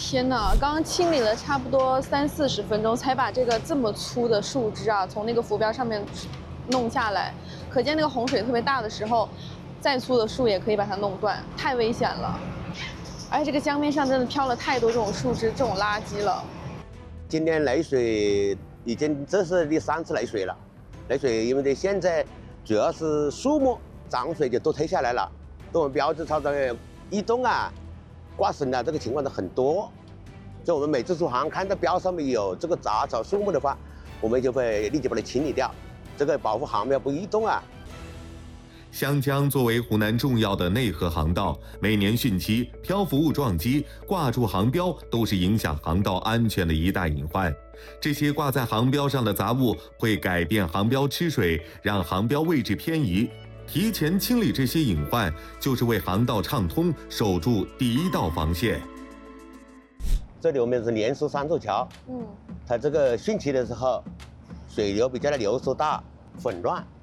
天哪！刚刚清理了差不多30-40分钟，才把这个这么粗的树枝啊从那个浮标上面弄下来。可见那个洪水特别大的时候，再粗的树也可以把它弄断，太危险了。而且这个江面上真的飘了太多这种树枝、这种垃圾了。 今年内水已经这是第3次内水了。内水因为现在主要是树木涨水就都推下来了，我们标志草的移动啊、挂绳啊，这个情况都很多。就我们每次出航看到标上面有这个杂草树木的话，我们就会立即把它清理掉，这个保护航标不移动啊。 湘江作为湖南重要的内河航道，每年汛期漂浮物撞击、挂住航标都是影响航道安全的一大隐患。这些挂在航标上的杂物会改变航标吃水，让航标位置偏移。提前清理这些隐患，就是为航道畅通守住第一道防线。 这里我们是连苏3座桥，它这个汛期的时候，水流比较的流速大、混乱。